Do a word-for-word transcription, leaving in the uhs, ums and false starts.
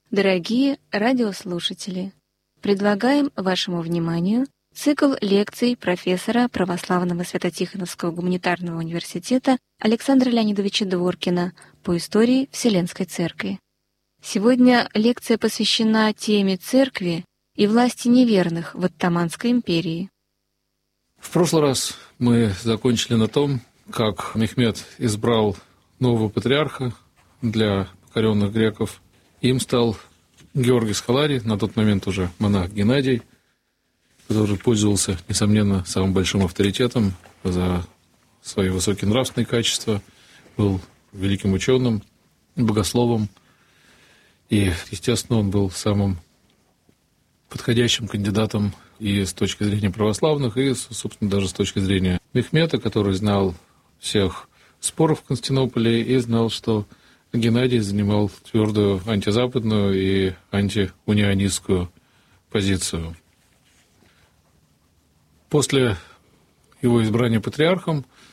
Дорогие радиослушатели, предлагаем вашему вниманию цикл лекций профессора Православного Свято-Тихоновского гуманитарного университета Александра Леонидовича Дворкина по истории Вселенской Церкви. Сегодня лекция посвящена теме церкви и власти неверных в Оттоманской империи. В прошлый раз мы закончили на том, как Мехмед избрал нового патриарха для покоренных греков. Им стал Георгий Схаларий, на тот момент уже монах Геннадий, который пользовался, несомненно, самым большим авторитетом за свои высокие нравственные качества, был великим ученым, богословом, и, естественно, он был самым подходящим кандидатом и с точки зрения православных, и, собственно, даже с точки зрения Мехмета, который знал всех споров в Константинополе и знал, что Геннадий занимал твердую антизападную и антиунионистскую позицию. После его избрания патриархом